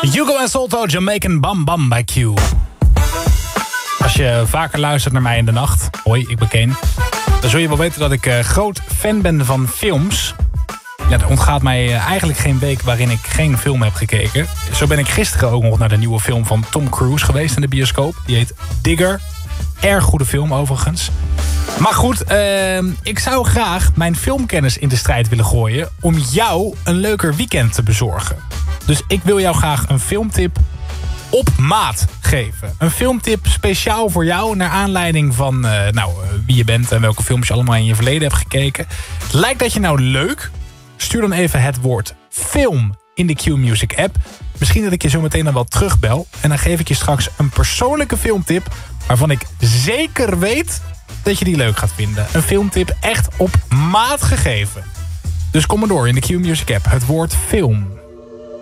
Hugo en Solto, Jamaican Bam Bam bij Q. Als je vaker luistert naar mij in de nacht, hoi, ik ben Kane, dan zul je wel weten dat ik groot fan ben van films. Ja, er ontgaat mij eigenlijk geen week waarin ik geen film heb gekeken. Zo ben ik gisteren ook nog naar de nieuwe film van Tom Cruise geweest in de bioscoop. Die heet Digger. Erg goede film overigens. Maar goed, ik zou graag mijn filmkennis in de strijd willen gooien om jou een leuker weekend te bezorgen. Dus ik wil jou graag een filmtip op maat geven. Een filmtip speciaal voor jou naar aanleiding van wie je bent en welke films je allemaal in je verleden hebt gekeken. Lijkt dat je nou leuk? Stuur dan even het woord film in de Q-Music app. Misschien dat ik je zo meteen dan wel terugbel. En dan geef ik je straks een persoonlijke filmtip waarvan ik zeker weet dat je die leuk gaat vinden. Een filmtip echt op maat gegeven. Dus kom maar door in de Q-Music app. Het woord film.